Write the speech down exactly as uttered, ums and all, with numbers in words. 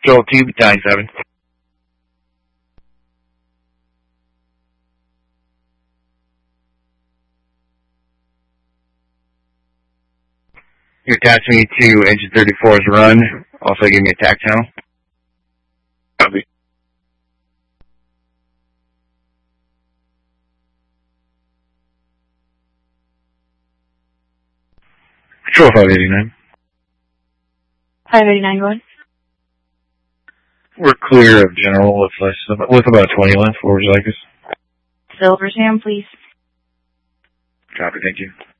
Joel two, nine seven. You attach me to engine thirty-four's run. Also give me a tack channel. Copy. Control five eighty-nine. five eighty-nine, go ahead. We're clear of general with less, with about twenty left. Where would you like us? Silver Sam, please. Copy, thank you.